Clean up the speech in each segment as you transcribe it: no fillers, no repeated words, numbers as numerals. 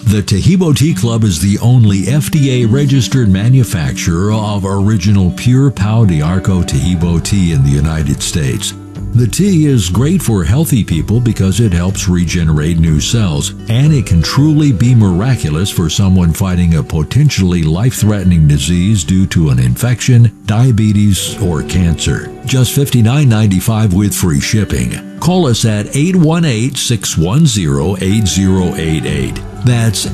The Taheebo Tea Club is the only FDA-registered manufacturer of original pure Pau d'Arco Taheebo tea in the United States. The tea is great for healthy people because it helps regenerate new cells, and it can truly be miraculous for someone fighting a potentially life-threatening disease due to an infection, diabetes, or cancer. Just $59.95 with free shipping. Call us at 818-610-8088. That's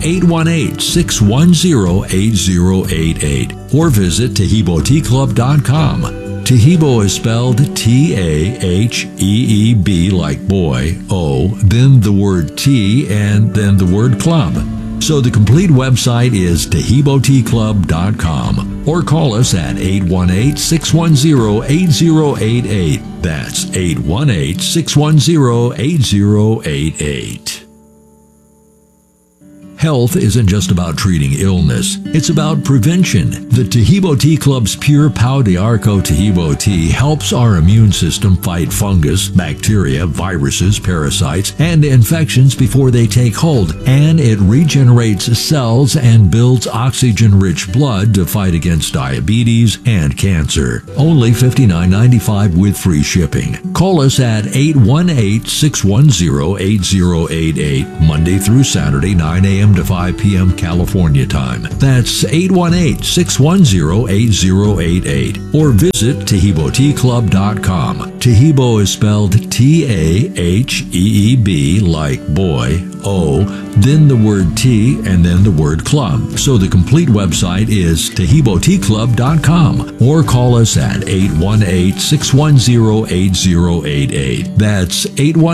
818-610-8088. Or visit TaheeboTeaClub.com. Taheebo is spelled T-A-H-E-E-B like boy, O, then the word tea, and then the word club. So the complete website is TaheeboTeaClub.com. Or call us at 818-610-8088. That's 818-610-8088. Health isn't just about treating illness, it's about prevention. The Taheebo Tea Club's pure Pau d'Arco Taheebo tea helps our immune system fight fungus, bacteria, viruses, parasites, and infections before they take hold, and it regenerates cells and builds oxygen-rich blood to fight against diabetes and cancer. Only $59.95 with free shipping. Call us at 818-610-8088, Monday through Saturday, 9 a.m. to 5 p.m. California time. That's 818-610-8088. Or visit TaheeboTeaClub.com. Taheebo is spelled T-A-H-E-E-B like boy, O, then the word tea, and then the word club. So the complete website is TaheeboTeaClub.com. Or call us at 818-610-8088. That's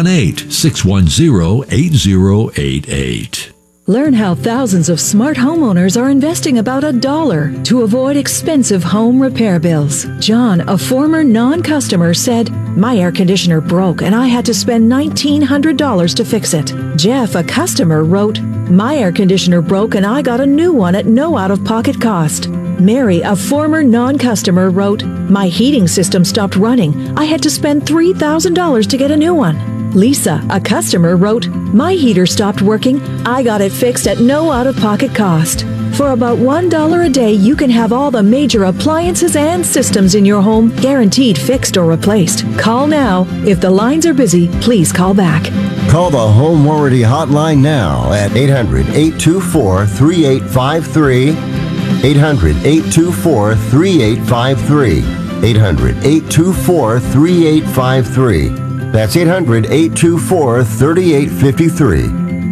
818-610-8088. Learn how thousands of smart homeowners are investing about $1 to avoid expensive home repair bills. John, a former non-customer, said, "My air conditioner broke and I had to spend $1,900 to fix it." Jeff, a customer, wrote, "My air conditioner broke and I got a new one at no out-of-pocket cost." Mary, a former non-customer, wrote, "My heating system stopped running. I had to spend $3,000 to get a new one." Lisa, a customer, wrote, "My heater stopped working. I got it fixed at no out-of-pocket cost." For about $1 a day, you can have all the major appliances and systems in your home guaranteed fixed or replaced. Call now. If the lines are busy, please call back. Call the Home Warranty Hotline now at 800-824-3853. 800-824-3853. 800-824-3853. That's 800-824-3853.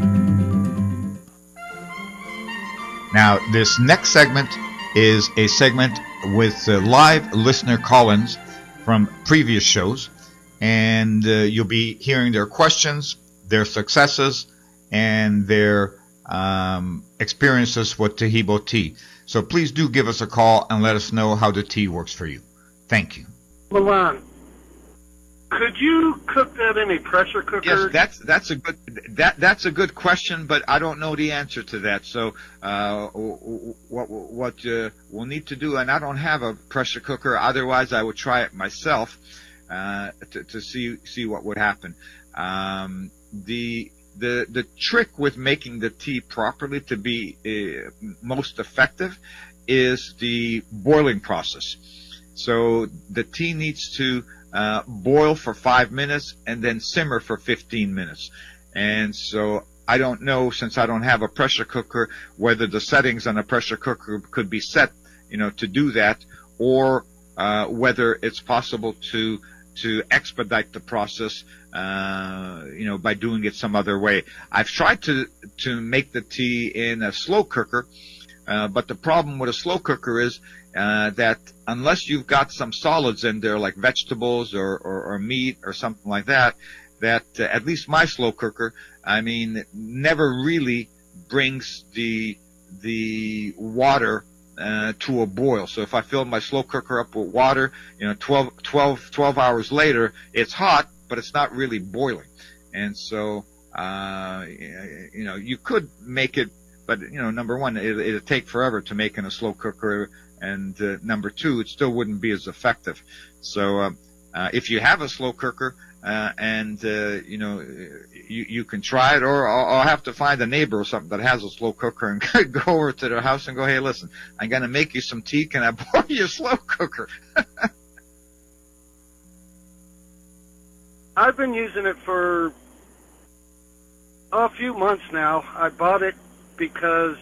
Now, this next segment is a segment with live listener call-ins from previous shows, and you'll be hearing their questions, their successes, and their experiences with Taheebo tea. So please do give us a call and let us know how the tea works for you. Thank you. Milan, could you cook that in a pressure cooker? Yes, that's a good question, but I don't know the answer to that. So what we'll need to do, and I don't have a pressure cooker. Otherwise, I would try it myself to see what would happen. The trick with making the tea properly to be most effective is the boiling process. So the tea needs to boil for 5 minutes and then simmer for 15 minutes. And so I don't know, since I don't have a pressure cooker, whether the settings on a pressure cooker could be set, to do that, or whether it's possible to expedite the process, by doing it some other way. I've tried to make the tea in a slow cooker, but the problem with a slow cooker is that unless you've got some solids in there, like vegetables or meat or something like that, at least my slow cooker, never really brings the water to a boil. So if I fill my slow cooker up with water, 12 hours later, it's hot, but it's not really boiling. And so, you could make it, but, number one, it'd take forever to make in a slow cooker. And number two, it still wouldn't be as effective. So if you have a slow cooker, and you can try it, or I'll have to find a neighbor or something that has a slow cooker and go over to their house and go, hey, listen, I'm going to make you some tea. Can I borrow your slow cooker? I've been using it for a few months now. I bought it because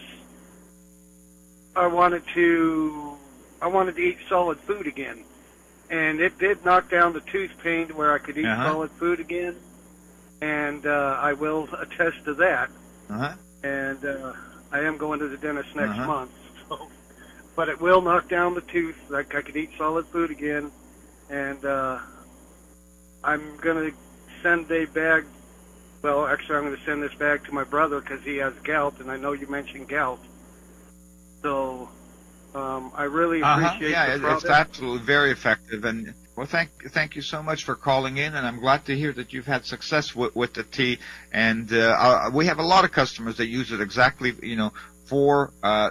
I wanted to eat solid food again. And it did knock down the tooth pain to where I could eat solid food again. And I will attest to that. And I am going to the dentist next month. So, but it will knock down the tooth. Like I could eat solid food again. And I'm going to send a bag. Well, actually, I'm going to send this bag to my brother because he has gout. And I know you mentioned gout. So I really appreciate the product. It's absolutely very effective. And well, thank you so much for calling in, and I'm glad to hear that you've had success with the tea. And we have a lot of customers that use it exactly, for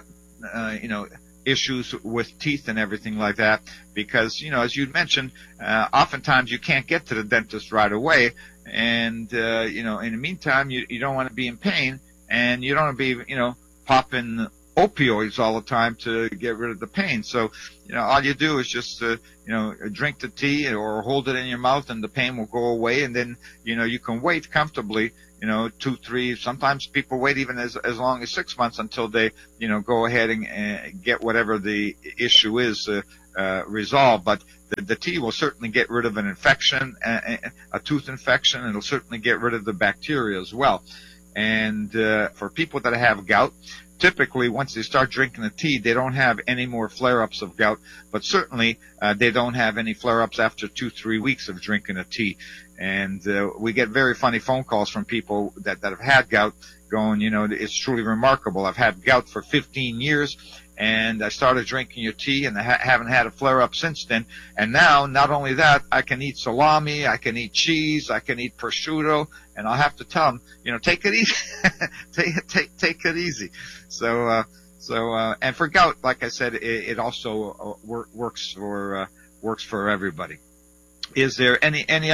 issues with teeth and everything like that. Because as you mentioned, oftentimes you can't get to the dentist right away, and in the meantime, you don't want to be in pain, and you don't want to be popping opioids all the time to get rid of the pain. So, all you do is just, drink the tea or hold it in your mouth and the pain will go away. And then, you can wait comfortably, 2, 3, sometimes people wait even as long as 6 months until they, go ahead and get whatever the issue is, resolved. But the tea will certainly get rid of an infection, a tooth infection. It'll certainly get rid of the bacteria as well. And, for people that have gout, typically, once they start drinking the tea, they don't have any more flare-ups of gout, but certainly they don't have any flare-ups after 2-3 weeks of drinking the tea. And we get very funny phone calls from people that have had gout going, it's truly remarkable. I've had gout for 15 years, and I started drinking your tea, and I haven't had a flare-up since then. And now, not only that, I can eat salami, I can eat cheese, I can eat prosciutto, and I'll have to tell them, take it easy. take it easy. So, and for gout, like I said, it also works for everybody. Is there anything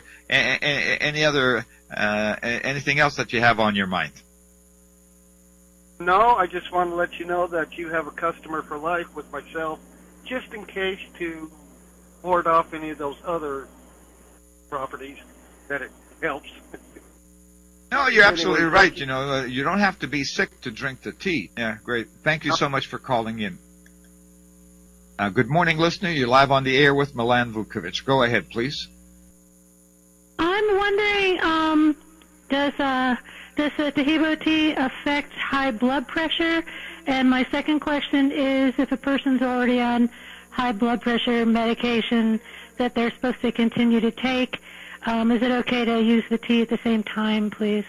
else that you have on your mind? No, I just want to let you know that you have a customer for life with myself, just in case to ward off any of those other properties that it helps. No, you're absolutely right. You don't have to be sick to drink the tea. Yeah, great. Thank you so much for calling in. Good morning, listener. You're live on the air with Milan Vukovic. Go ahead, please. I'm wondering, does the Taheebo tea affect high blood pressure? And my second question is, if a person's already on high blood pressure medication that they're supposed to continue to take, is it okay to use the tea at the same time, please?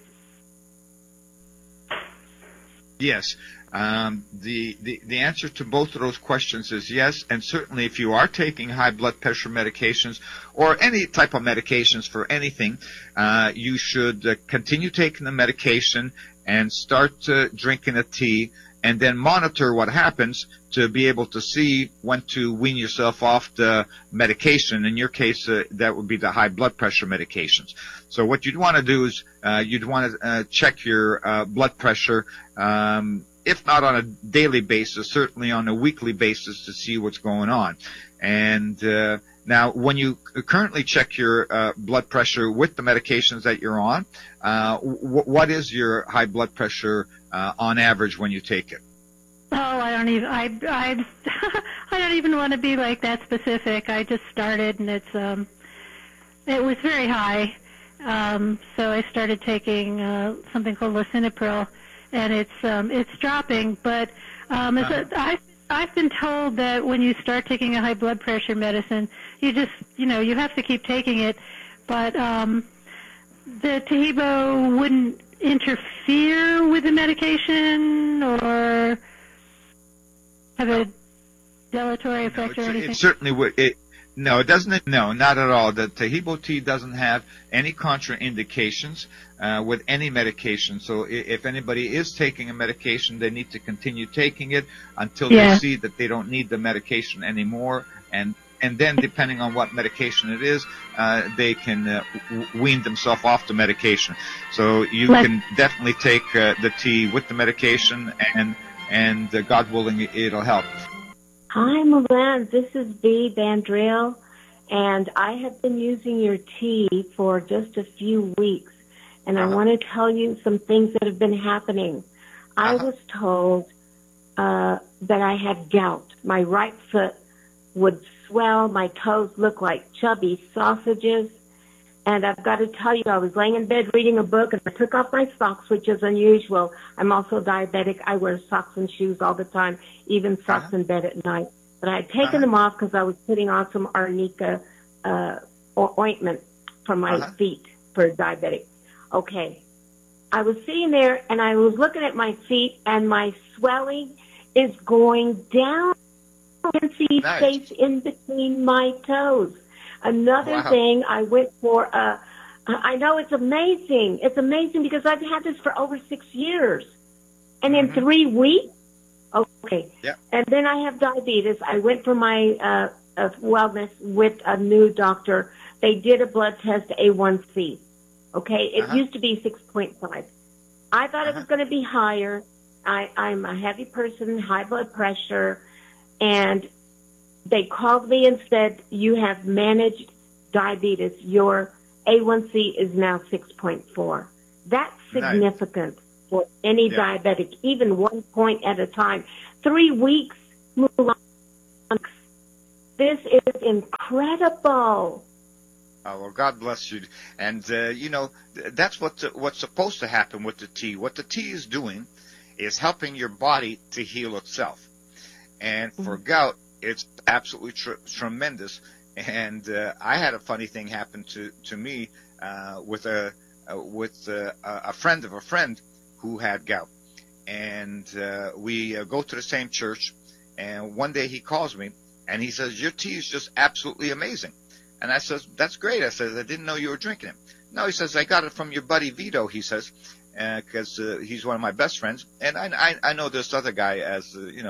Yes. The answer to both of those questions is yes, and certainly if you are taking high blood pressure medications or any type of medications for anything, you should continue taking the medication and start drinking the tea, and then monitor what happens to be able to see when to wean yourself off the medication. In your case, that would be the high blood pressure medications. So what you'd want to do is you'd want to check your blood pressure, if not on a daily basis, certainly on a weekly basis to see what's going on. And now, when you currently check your blood pressure with the medications that you're on, what is your high blood pressure on average when you take it? Oh, I don't even. I don't even want to be like that specific. I just started, and it was very high. So I started taking something called lisinopril, and it's dropping. But I've been told that when you start taking a high blood pressure medicine, you just you have to keep taking it. But the Taheebo wouldn't interfere with the medication or have a dilatory effect or anything? It certainly would. No, it doesn't. No, not at all. The Taheebo tea doesn't have any contraindications with any medication. So if anybody is taking a medication, they need to continue taking it until they see that they don't need the medication anymore. And and then depending on what medication it is, they can wean themselves off the medication. So you can definitely take the tea with the medication, and God willing, it'll help. Hi, Milan. This is Bea Bandrell, and I have been using your tea for just a few weeks, and I want to tell you some things that have been happening. I was told that I had gout. My right foot would swell. My toes look like chubby sausages. And I've got to tell you, I was laying in bed reading a book, and I took off my socks, which is unusual. I'm also diabetic. I wear socks and shoes all the time, even socks in bed at night. But I had taken them off because I was putting on some arnica ointment for my feet for diabetic. Okay. I was sitting there, and I was looking at my feet, and my swelling is going down. I can see space in between my toes. Another thing, I went for I know it's amazing. It's amazing because I've had this for over 6 years. And in 3 weeks, and then I have diabetes. I went for my wellness with a new doctor. They did a blood test, A1C. Okay, it used to be 6.5. I thought it was going to be higher. I'm a heavy person, high blood pressure, and they called me and said, you have managed diabetes. Your A1C is now 6.4. That's significant for any diabetic, even 1 point at a time. 3 weeks, this is incredible. Oh, well, God bless you. And, that's what's supposed to happen with the tea. What the tea is doing is helping your body to heal itself. And for gout, it's absolutely tremendous. And I had a funny thing happen to me with a friend of a friend who had gout. And we go to the same church. And one day he calls me, and he says, your tea is just absolutely amazing. And I says, that's great. I says, I didn't know you were drinking it. No, he says, I got it from your buddy Vito, he says, because he's one of my best friends. And I know this other guy as,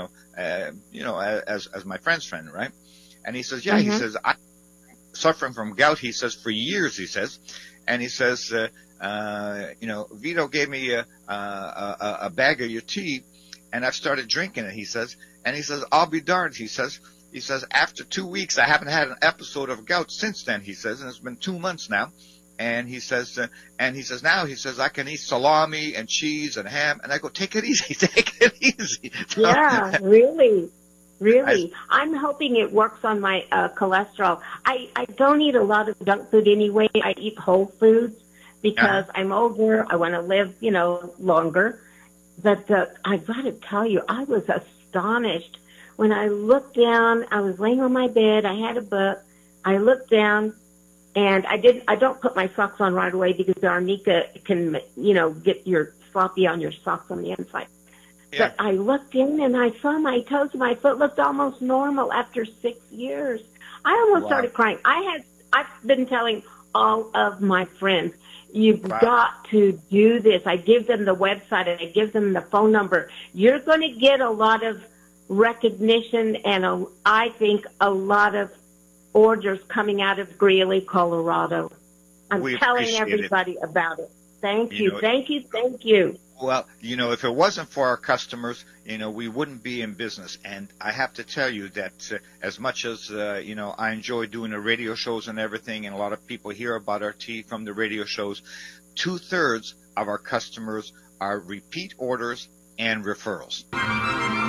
as my friend's friend, right? And he says, he says, I'm suffering from gout, he says, for years, he says. And he says, Vito gave me a bag of your tea, and I've started drinking it, he says. And he says, I'll be darned, he says, after 2 weeks, I haven't had an episode of gout since then, he says, and it's been 2 months now. And he says, now I can eat salami and cheese and ham. And I go, take it easy, take it easy. Yeah, really. I'm hoping it works on my cholesterol. I don't eat a lot of junk food anyway. I eat whole foods because I'm older. I want to live, longer. But I've got to tell you, I was astonished. When I looked down, I was laying on my bed. I had a book. I looked down, and I don't put my socks on right away because the arnica can, get your sloppy on your socks on the inside. Yeah. But I looked in, and I saw my toes, and my foot looked almost normal after 6 years. I almost started crying. I've been telling all of my friends, you've got to do this. I give them the website, and I give them the phone number. You're going to get a lot of recognition and I think a lot of orders coming out of Greeley, Colorado. I'm telling everybody about it. Thank you. Well, if it wasn't for our customers, we wouldn't be in business. And I have to tell you that as much as, I enjoy doing the radio shows and everything, and a lot of people hear about our tea from the radio shows, 2/3 of our customers are repeat orders and referrals.